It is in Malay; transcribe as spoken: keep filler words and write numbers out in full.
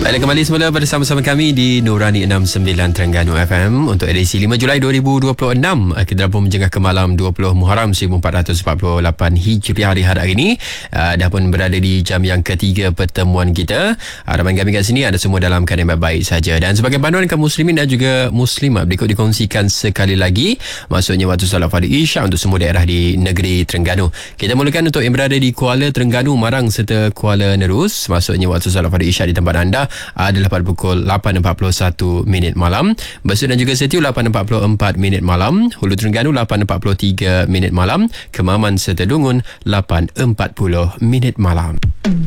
Baiklah, kembali semula bersama-sama kami di Nurani enam puluh sembilan Terengganu F M untuk edisi lima Julai dua ribu dua puluh enam. Kita pun menjengah ke malam dua puluh Muharram seribu empat ratus empat puluh lapan Hijriah hari hari ini. Uh, dah pun berada di jam yang ketiga pertemuan kita. Harapan kami kat sini ada semua dalam keadaan baik-baik saja. Dan sebagai panduan kaum muslimin dan juga muslimat, berikut dikongsikan sekali lagi, maksudnya waktu solat Fardhu Isyak untuk semua daerah di negeri Terengganu. Kita mulakan untuk yang berada di Kuala Terengganu, Marang serta Kuala Nerus. Maksudnya waktu solat Fardhu Isyak di tempat anda adalah pada pukul lapan empat puluh satu minit malam. Besut dan juga Setiu lapan empat puluh empat minit malam. Hulu Terengganu lapan empat puluh tiga minit malam. Kemaman serta Dungun lapan empat puluh minit malam.